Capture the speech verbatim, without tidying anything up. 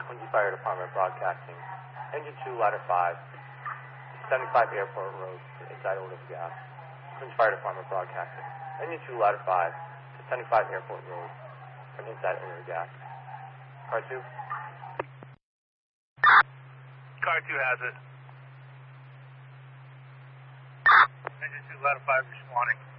Quincy Fire Department broadcasting. Engine two, ladder five, seventy-five Airport Road, inside order of gas. Quincy Fire Department broadcasting. Engine two, ladder five, seventy-five Airport Road, inside order of gas. Car two. Car two has it. Engine two, ladder five responding.